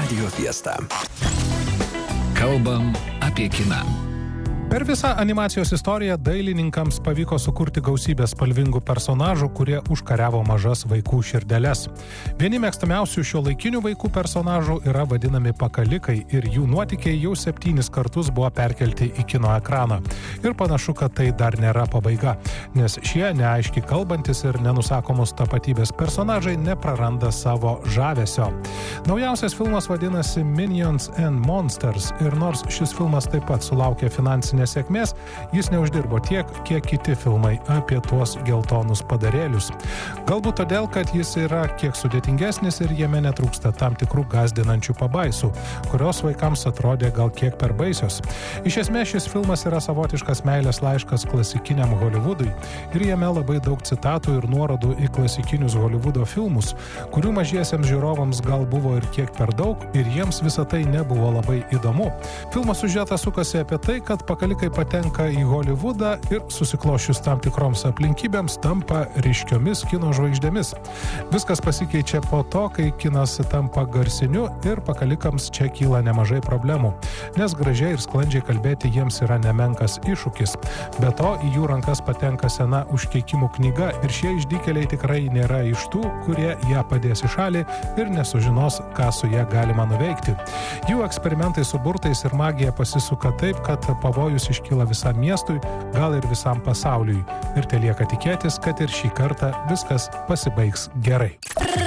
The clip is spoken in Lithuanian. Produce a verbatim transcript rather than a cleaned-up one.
Radio Fiesta. Kalbam apie kiną. Per visą animacijos istoriją dailininkams pavyko sukurti gausybę spalvingų personažų, kurie užkariavo mažas vaikų širdeles. Vieni mėgstamiausių šiuolaikinių vaikų personažų yra vadinami pakalikai ir jų nuotykiai jau septynis kartus buvo perkelti į kino ekraną. Ir panašu, kad tai dar nėra pabaiga, nes šie neaiškiai kalbantis ir nenusakomos tapatybės personažai nepraranda savo žavesio. Naujausias filmas vadinasi Minions and Monsters ir nors šis filmas taip pat sulaukė finansinės sėkmės, jis neuždirbo tiek, kiek kiti filmai apie tuos geltonus padarėlius. Galbūt todėl, kad jis yra kiek sudėtingesnis ir jame netrūksta tam tikrų gąsdinančių pabaisų, kurios vaikams atrodė gal kiek per baisios. Iš esmės šis filmas yra savotiškas meilės laiškas klasikiniam Hollywoodui ir jame labai daug citatų ir nuorodų į klasikinius Hollywoodo filmus, kurių mažiesiems žiūrovams gal buvo ir kiek per daug ir jiems visa tai nebuvo labai įdomu. Filmo siužetas sukasi apie tai, kad pakalikai patenka į Hollywoodą ir susiklošius tam tikroms aplinkybėms tampa ryškiomis kino žvaigždėmis. Viskas pasikeičia po to, kai kinas tampa garsiniu ir pakalikams čia kyla nemažai problemų, nes gražiai ir sklandžiai kalbėti jiems yra nemenkas iššūkis. Be to, į jų rankas patenka sena užkeikimų knyga ir šie išdykėliai tikrai nėra iš tų, kurie ją padės į šalį ir nesužinos, ką su ją galima nuveikti. Jų eksperimentai su burtais ir magija pasisuka taip, kad pavojus iškyla visam miestui, gal ir visam pasauliui. Ir telieka tikėtis, kad ir šį kartą viskas pasibaigs gerai.